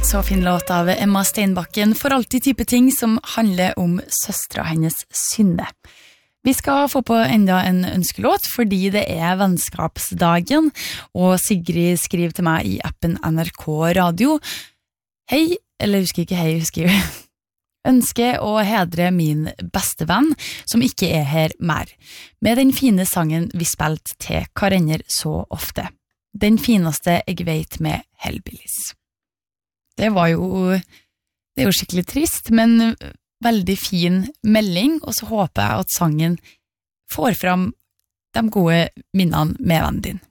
Så fin låt av Emma Steinbakken for alltid type ting som handler om søstra hennes Synne. Vi skal få på enda en ønskelåt fordi det vennskapsdagen, og Sigrid skriver til meg i appen NRK Radio. Hei, eller husker ikke hei, husker jeg. Ønsker å hedre min beste venn, som ikke her mer, med den fine sangen vi spilte til hverandre så ofte. Den fineste jeg vet med Hellbillies. Det er jo skikkelig trist, men veldig fin melding, og så håper jeg at sangen får fram de gode minnene med vennen din.